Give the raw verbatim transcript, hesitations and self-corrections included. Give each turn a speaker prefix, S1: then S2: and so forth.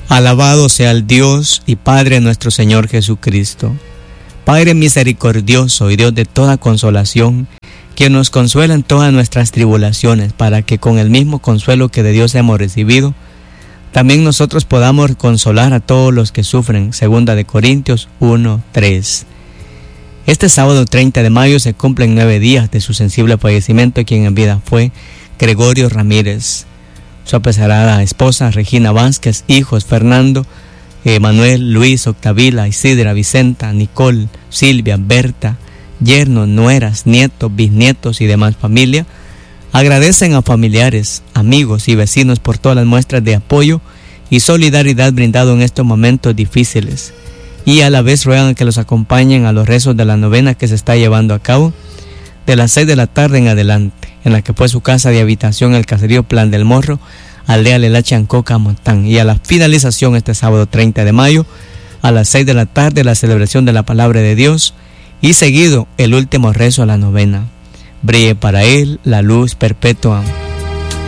S1: Alabado sea el Dios y Padre nuestro Señor Jesucristo, Padre misericordioso y Dios de toda consolación, que nos consuela en todas nuestras tribulaciones, para que con el mismo consuelo que de Dios hemos recibido, también nosotros podamos consolar a todos los que sufren. Segunda de Corintios uno, tres. Este sábado treinta de mayo se cumplen nueve días de su sensible fallecimiento, quien en vida fue Gregorio Ramírez. Su apreciada esposa Regina Vázquez, hijos Fernando, eh, Manuel, Luis, Octavila, Isidra, Vicenta, Nicole, Silvia, Berta, yernos, nueras, nietos, bisnietos y demás familia, agradecen a familiares, amigos y vecinos por todas las muestras de apoyo y solidaridad brindado en estos momentos difíciles, y a la vez ruegan que los acompañen a los rezos de la novena que se está llevando a cabo de las seis de la tarde en adelante, en la que fue su casa de habitación el caserío Plan del Morro, aldea Lelache, Ancoca, Montán, y a la finalización este sábado treinta de mayo a las seis de la tarde la celebración de la palabra de Dios y seguido el último rezo a la novena. Brille para él la luz perpetua.